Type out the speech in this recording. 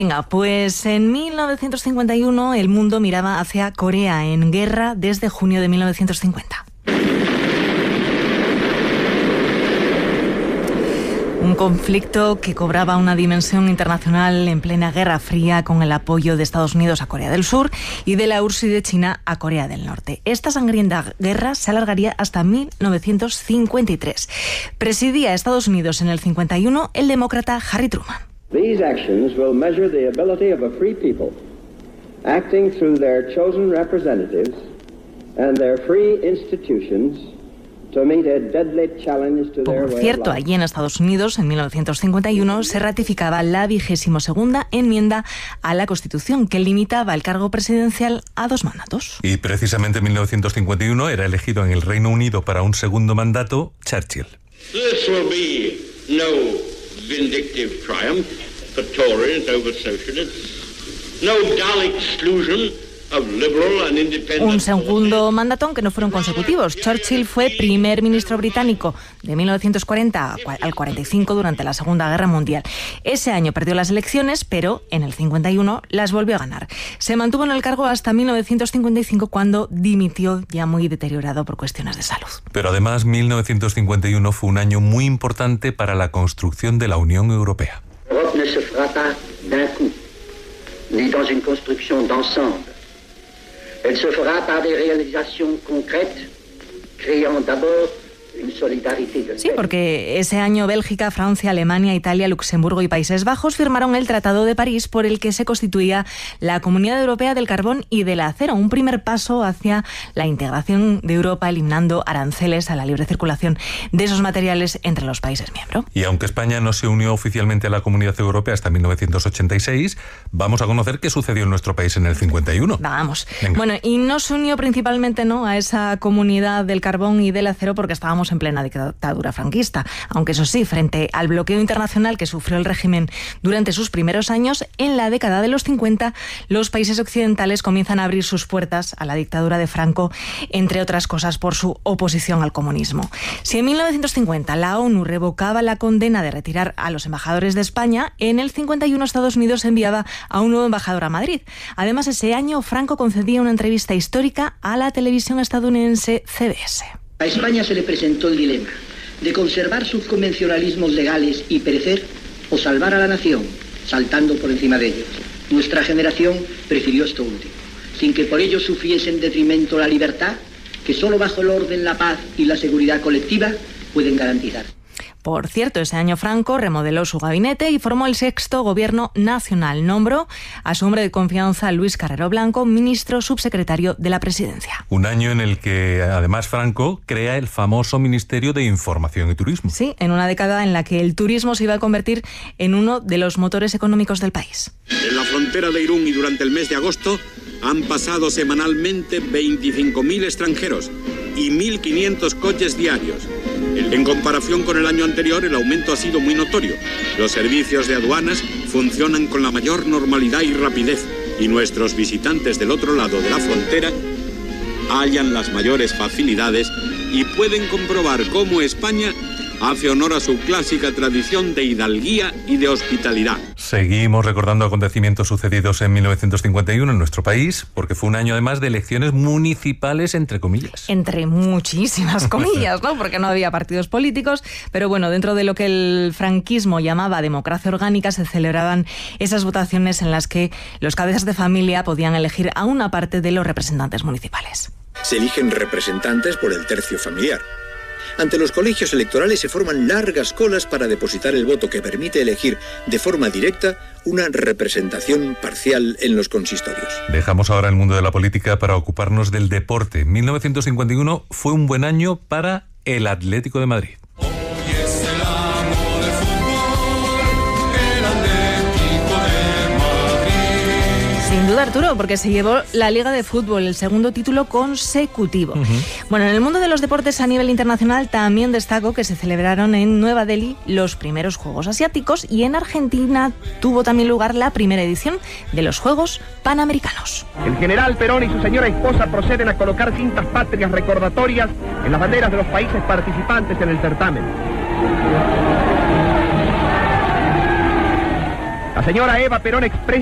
Venga, pues en 1951 el mundo miraba hacia Corea en guerra desde junio de 1950. Un conflicto que cobraba una dimensión internacional en plena Guerra Fría con el apoyo de Estados Unidos a Corea del Sur y de la URSS y de China a Corea del Norte. Esta sangrienta guerra se alargaría hasta 1953. Presidía a Estados Unidos en el 51 el demócrata Harry Truman. These actions will measure the ability of a free people, acting through their chosen representatives and their free institutions, to meet a deadly challenge to their way of life. Por cierto, allí en Estados Unidos, en 1951, se ratificaba la 22ª enmienda a la Constitución, que limitaba el cargo presidencial a 2 mandatos. Y precisamente en 1951 era elegido en el Reino Unido para un segundo mandato Churchill. This will be no vindictive triumph for Tories over socialists, no dull exclusion of liberal and independent. Un segundo mandato, aunque no fueron consecutivos. Churchill fue primer ministro británico de 1940 al 45 durante la Segunda Guerra Mundial. Ese año perdió las elecciones, pero en el 51 las volvió a ganar. Se mantuvo en el cargo hasta 1955, cuando dimitió ya muy deteriorado por cuestiones de salud. Pero además 1951 fue un año muy importante para la construcción de la Unión Europea. L'Europe ne se fera pas d'un coup, ni dans une construction d'ensemble. Elle se fera par des réalisations concrètes, créant d'abord une solidarité de Sí, porque ese año Bélgica, Francia, Alemania, Italia, Luxemburgo y Países Bajos firmaron el Tratado de París, por el que se constituía la Comunidad Europea del Carbón y del Acero, un primer paso hacia la integración de Europa, eliminando aranceles a la libre circulación de esos materiales entre los países miembros. Y aunque España no se unió oficialmente a la Comunidad Europea hasta 1986, vamos a conocer qué sucedió en nuestro país en el 51. Vamos. Venga. Bueno, y no se unió principalmente a esa Comunidad del Carbón y del Acero porque estábamos en plena dictadura franquista, aunque eso sí, frente al bloqueo internacional que sufrió el régimen durante sus primeros años, en la década de los 50 los países occidentales comienzan a abrir sus puertas a la dictadura de Franco, entre otras cosas por su oposición al comunismo. Si en 1950 la ONU revocaba la condena de retirar a los embajadores de España, en el 51 Estados Unidos enviaba a un nuevo embajador a Madrid. Además, ese año Franco concedía una entrevista histórica a la televisión estadounidense CBS. A España se le presentó el dilema de conservar sus convencionalismos legales y perecer, o salvar a la nación, saltando por encima de ellos. Nuestra generación prefirió esto último, sin que por ello sufriese en detrimento la libertad, que solo bajo el orden, la paz y la seguridad colectiva pueden garantizar. Por cierto, ese año Franco remodeló su gabinete y formó el 6º Gobierno Nacional. Nombró a su hombre de confianza, Luis Carrero Blanco, ministro subsecretario de la Presidencia. Un año en el que, además, Franco crea el famoso Ministerio de Información y Turismo. Sí, en una década en la que el turismo se iba a convertir en uno de los motores económicos del país. En la frontera de Irún y durante el mes de agosto han pasado semanalmente 25.000 extranjeros y 1.500 coches diarios. En comparación con el año anterior, el aumento ha sido muy notorio. Los servicios de aduanas funcionan con la mayor normalidad y rapidez, y nuestros visitantes del otro lado de la frontera hallan las mayores facilidades y pueden comprobar cómo España hace honor a su clásica tradición de hidalguía y de hospitalidad. Seguimos recordando acontecimientos sucedidos en 1951 en nuestro país, porque fue un año además de elecciones municipales, entre comillas. Entre muchísimas comillas, ¿no? Porque no había partidos políticos, pero bueno, dentro de lo que el franquismo llamaba democracia orgánica, se celebraban esas votaciones en las que los cabezas de familia podían elegir a una parte de los representantes municipales. Se eligen representantes por el tercio familiar. Ante los colegios electorales se forman largas colas para depositar el voto que permite elegir de forma directa una representación parcial en los consistorios. Dejamos ahora el mundo de la política para ocuparnos del deporte. 1951 fue un buen año para el Atlético de Madrid. Sin duda, Arturo, porque se llevó la Liga de Fútbol, el segundo título consecutivo. Bueno, en el mundo de los deportes a nivel internacional también destaco que se celebraron en Nueva Delhi los primeros Juegos Asiáticos, y en Argentina tuvo también lugar la primera edición de los Juegos Panamericanos. El general Perón y su señora esposa proceden a colocar cintas patrias recordatorias en las banderas de los países participantes en el certamen. La señora Eva Perón expresa